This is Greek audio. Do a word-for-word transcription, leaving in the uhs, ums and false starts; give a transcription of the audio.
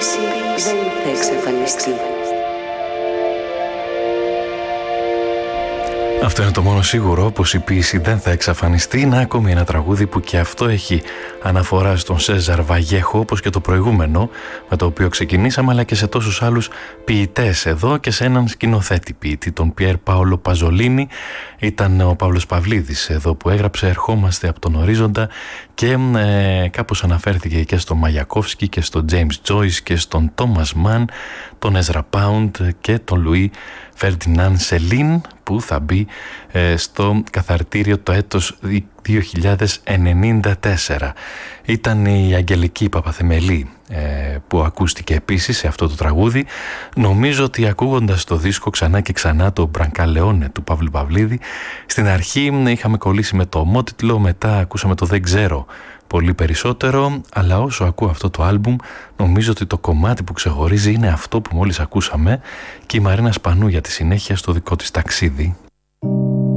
ποίηση δεν θα εξαφανιστεί. Αυτό είναι το μόνο σίγουρο, πως η ποίηση δεν θα εξαφανιστεί. Είναι ακόμη ένα τραγούδι που και αυτό έχει αναφορά στον Σέζαρ Βαγέχο, όπως και το προηγούμενο με το οποίο ξεκινήσαμε, αλλά και σε τόσους άλλους ποιητές εδώ και σε έναν σκηνοθέτη ποιητή, τον Πιέρ Πάολο Παζολίνη. Ήταν ο Παύλος Παυλίδης εδώ που έγραψε «Ερχόμαστε από τον ορίζοντα» και ε, κάπως αναφέρθηκε και στον Μαγιακόφσκι και στον James Joyce και στον Τόμας Μαν, τον Έζρα Πάουντ και τον Λουί Φερντινάν Σελίν, που θα μπει ε, στο καθαρτήριο το έτος δύο χιλιάδες ενενήντα τέσσερα. Ήταν η Αγγελική Παπαθεμελή ε, που ακούστηκε επίσης σε αυτό το τραγούδι. Νομίζω ότι ακούγοντας το δίσκο ξανά και ξανά, το Μπρανκαλεόνε του Παύλου Παυλίδη, στην αρχή είχαμε κολλήσει με το ομότιτλο, μετά ακούσαμε το «Δεν ξέρω» πολύ περισσότερο, αλλά όσο ακούω αυτό το άλμπουμ νομίζω ότι το κομμάτι που ξεχωρίζει είναι αυτό που μόλις ακούσαμε και η Μαρίνα Σπανού για τη συνέχεια στο δικό της ταξίδι.